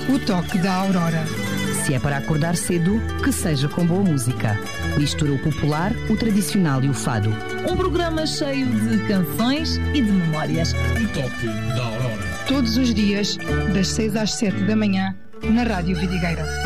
O toque da aurora. Se é para acordar cedo, que seja com boa música. Mistura o popular, o tradicional e o fado. Um programa cheio de canções e de memórias. O toque da aurora. Todos os dias, das 6 às 7 da manhã, na Rádio Vidigueira.